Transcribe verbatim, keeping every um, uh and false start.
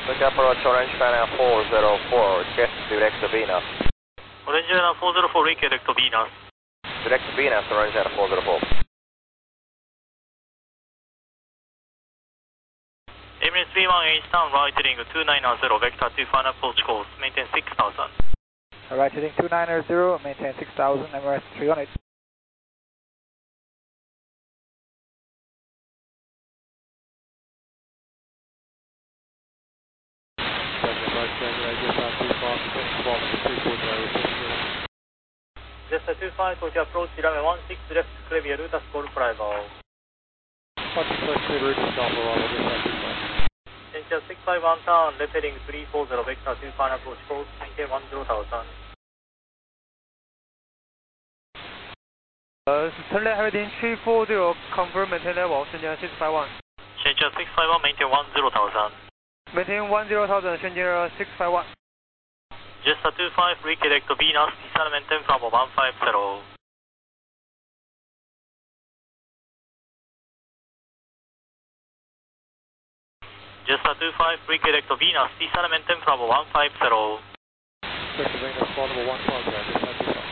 Look approach Orange Banner four zero four, jet direct to Venus. Orange Banner four zero four, redirect to Venus. Direct to Venus, Orange Banner four zero four. Emirates three one H down, right heading two nine zero, vector two final approach course, maintain six thousand. Right heading two nine zero, maintain six thousand, Emirates three one eight. Just two five, to approach runway one six left, clear route as call arrival. one six left, clear route as arrival, Center six five one town, left heading three four zero, vector two final approach course, maintain one zero thousand. Uh, turn left heading three four zero, confirm maintain level, Shenzhen six five one. Shenzhen six five one, maintain one zero thousand. Maintain one zero thousand, Shenzhen six five one. Jessa two five, redirect to Venus, descend maintain from one five zero. Jessa two five, redirect to Venus, descend maintain from one five zero. Venus, one five zero,